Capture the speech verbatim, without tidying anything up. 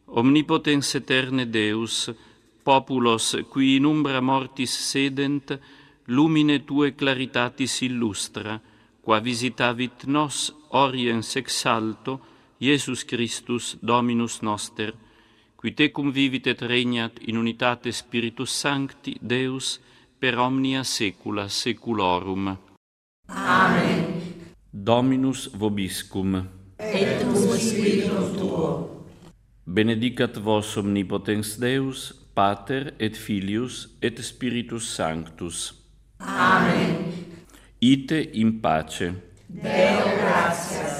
Omnipotens aeterne Deus, populos qui in umbra mortis sedent, lumine Tue claritatis illustra, qua visitavit nos oriens ex alto, Iesus Christus Dominus noster, qui tecum vivit et regnat in unitate Spiritus Sancti, Deus, per omnia saecula saeculorum. Amen. Dominus vobiscum. Et cum spiritu tuo. Benedicat vos omnipotens Deus, Pater et Filius et Spiritus Sanctus. Amen. Ite in pace. Deo gratias.